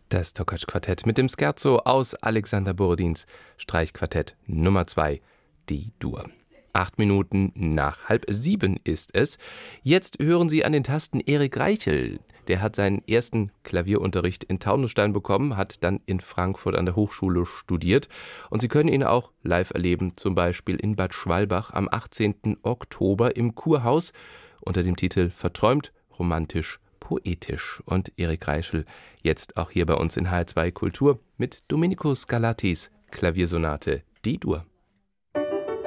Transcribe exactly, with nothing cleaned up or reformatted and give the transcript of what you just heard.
Das Tokac-Quartett mit dem Scherzo aus Alexander Borodins Streichquartett Nummer zwei, D-Dur. Acht Minuten nach halb sieben ist es. Jetzt hören Sie an den Tasten Erik Reichel. Der hat seinen ersten Klavierunterricht in Taunusstein bekommen, hat dann in Frankfurt an der Hochschule studiert. Und Sie können ihn auch live erleben, zum Beispiel in Bad Schwalbach am achtzehnten Oktober im Kurhaus unter dem Titel Verträumt, romantisch, poetisch. Und Erik Reichel jetzt auch hier bei uns in H R zwei Kultur mit Domenico Scarlattis Klaviersonate D-Dur.